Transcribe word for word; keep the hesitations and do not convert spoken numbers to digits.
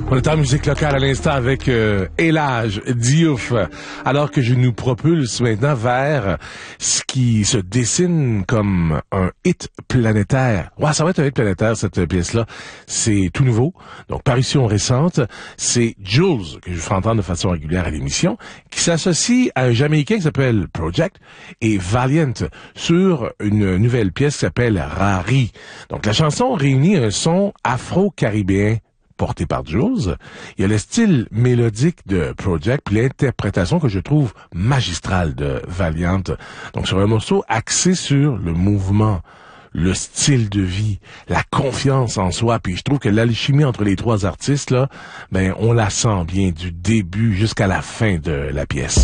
On est en musique locale à l'instant avec euh, Elage Diouf, alors que je nous propulse maintenant vers ce qui se dessine comme un hit planétaire. Ouais, ça va être un hit planétaire, cette pièce-là. C'est tout nouveau, donc parution récente. C'est Jules, que je ferai entendre de façon régulière à l'émission, qui s'associe à un Jamaïcain qui s'appelle Project et Valiant sur une nouvelle pièce qui s'appelle Rari. Donc la chanson réunit un son afro-caribéen porté par Jules. Il y a le style mélodique de Project, puis l'interprétation que je trouve magistrale de Valiant. Donc, sur un morceau axé sur le mouvement, le style de vie, la confiance en soi, puis je trouve que l'alchimie entre les trois artistes, là, ben, on la sent bien du début jusqu'à la fin de la pièce.